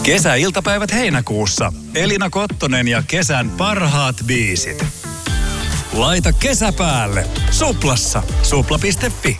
Kesäiltapäivät heinäkuussa. Elina Kottonen ja kesän parhaat biisit. Laita kesä päälle. Suplassa. Supla.fi.